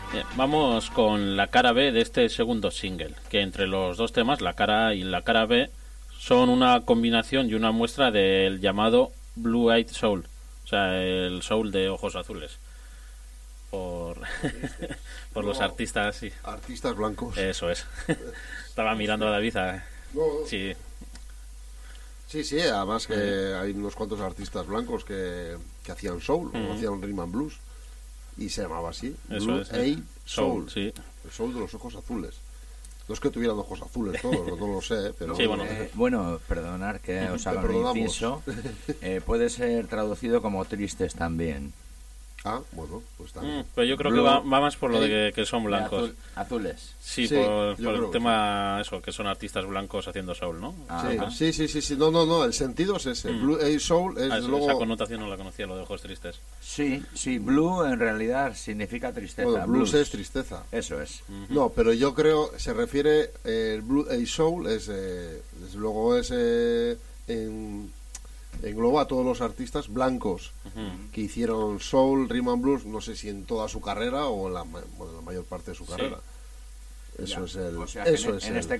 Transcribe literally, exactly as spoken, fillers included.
Bien, vamos con la cara B de este segundo single, que entre los dos temas, la cara A y la cara B, son una combinación y una muestra del llamado Blue Eyed Soul, o sea, el soul de ojos azules, por, por No, los artistas, sí. Artistas blancos. Eso es. Estaba mirando a David. A... No, Sí. sí, sí, además que hay unos cuantos artistas blancos que, que hacían soul, Mm. o hacían rhythm and blues, y se llamaba así, Eso Blue es, Eyed soul, Soul, sí. el soul de los ojos azules. No es que tuvieran ojos azules todos, no, no lo sé, pero... Sí, bueno. Eh, bueno, perdonar que os Te haga un perdonamos. inciso. Eh, puede ser traducido como tristes también. Ah, bueno, pues está Mm, bien. pero yo creo Blue que va, va más por lo de Eyed- que, que son De blancos. azul- azules. Sí, Sí, por, yo por creo el que tema, eso, que son artistas blancos haciendo soul, ¿no? Ah, Sí, ah. sí, sí, sí, sí, no, no, no, el sentido es ese. Mm. Blue Eyed Soul es Ah, eso, luego... esa connotación no la conocía, lo de ojos tristes. Sí, sí, blue en realidad significa tristeza. Bueno, blues blues. es tristeza. Eso es. No, pero yo creo, se refiere, eh, el Blue Eyed Soul es, eh, desde luego es, eh, en- engloba a todos los artistas blancos Ujú. que hicieron soul, rhythm and blues, no sé si en toda su carrera o en la, ma- bueno, en la mayor parte de su Sí. carrera. Eso Ya. es el... O sea que eso en, es en el- este